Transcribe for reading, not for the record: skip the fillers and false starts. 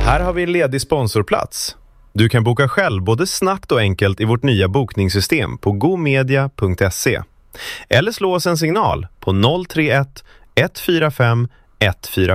Här har vi en ledig sponsorplats. Du kan boka själv både snabbt och enkelt i vårt nya bokningssystem på gomedia.se. Eller slå oss en signal på 031 145 145.